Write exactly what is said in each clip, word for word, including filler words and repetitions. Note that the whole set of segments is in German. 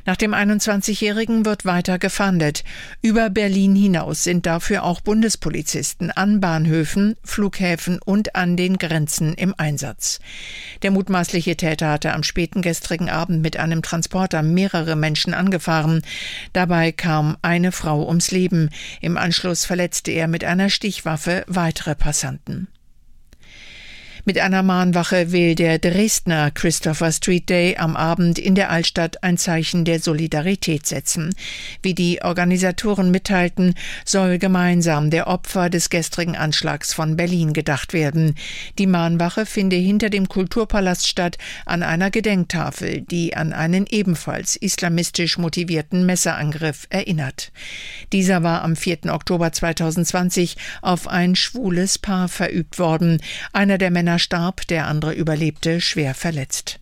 Nach dem einundzwanzigjährigen wird weiter gefahndet. Über Berlin hinaus sind dafür auch Bundespolizisten an Bahnhöfen, Flughäfen und an den Grenzen im Einsatz. Der mutmaßliche Täter hatte am späten gestrigen Abend mit einem Transporter mehrere Menschen angefahren. Dabei kam eine Frau ums Leben. Im Anschluss verletzte er mit einer Stichwaffe weitere Passanten. Mit einer Mahnwache will der Dresdner Christopher Street Day am Abend in der Altstadt ein Zeichen der Solidarität setzen. Wie die Organisatoren mitteilten, soll gemeinsam der Opfer des gestrigen Anschlags von Berlin gedacht werden. Die Mahnwache finde hinter dem Kulturpalast statt, an einer Gedenktafel, die an einen ebenfalls islamistisch motivierten Messerangriff erinnert. Dieser war am vierten Oktober zweitausendzwanzig auf ein schwules Paar verübt worden. Einer der Männer starb, der andere überlebte schwer verletzt.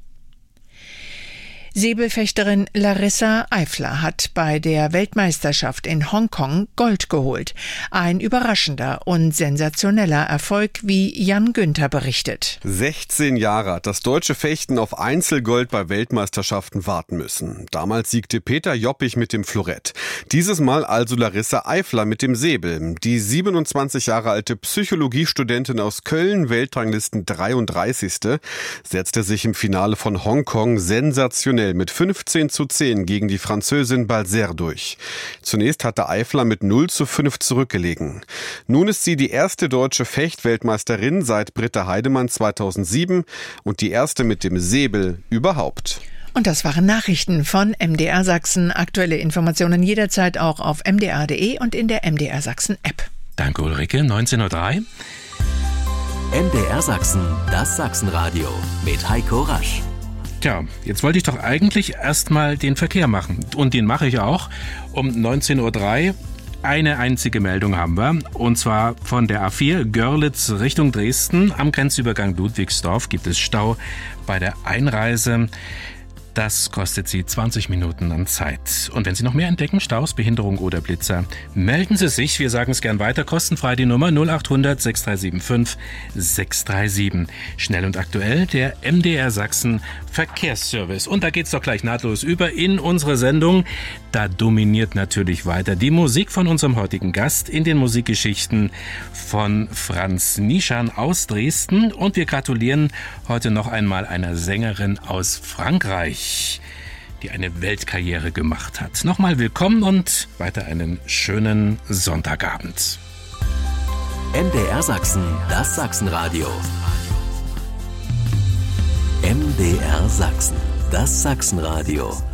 Säbelfechterin Larissa Eifler hat bei der Weltmeisterschaft in Hongkong Gold geholt. Ein überraschender und sensationeller Erfolg, wie Jan Günther berichtet. sechzehn Jahre hat das deutsche Fechten auf Einzelgold bei Weltmeisterschaften warten müssen. Damals siegte Peter Joppich mit dem Florett. Dieses Mal also Larissa Eifler mit dem Säbel. Die siebenundzwanzig Jahre alte Psychologiestudentin aus Köln, Weltranglisten dreiunddreißigste, setzte sich im Finale von Hongkong sensationell mit fünfzehn zu zehn gegen die Französin Balzer durch. Zunächst hatte Eifler mit null zu fünf zurückgelegen. Nun ist sie die erste deutsche Fechtweltmeisterin seit Britta Heidemann zweitausendsieben und die erste mit dem Säbel überhaupt. Und das waren Nachrichten von M D R Sachsen. Aktuelle Informationen jederzeit auch auf m d r punkt d e und in der M D R Sachsen App. Danke Ulrike, neunzehn Uhr drei. M D R Sachsen, das Sachsenradio mit Heiko Rasch. Tja, jetzt wollte ich doch eigentlich erstmal den Verkehr machen. Und den mache ich auch um neunzehn Uhr drei. Eine einzige Meldung haben wir, und zwar von der A vier Görlitz Richtung Dresden. Am Grenzübergang Ludwigsdorf gibt es Stau bei der Einreise. Das kostet Sie zwanzig Minuten an Zeit. Und wenn Sie noch mehr entdecken, Staus, Behinderung oder Blitzer, melden Sie sich. Wir sagen es gern weiter. Kostenfrei die Nummer null acht hundert sechs drei sieben fünf sechs drei sieben. Schnell und aktuell der M D R Sachsen Verkehrsservice. Und da geht's doch gleich nahtlos über in unsere Sendung. Da dominiert natürlich weiter die Musik von unserem heutigen Gast in den Musikgeschichten von Franz Nischan aus Dresden. Und wir gratulieren heute noch einmal einer Sängerin aus Frankreich, die eine Weltkarriere gemacht hat. Nochmal willkommen und weiter einen schönen Sonntagabend. M D R Sachsen, das Sachsenradio. M D R Sachsen, das Sachsenradio.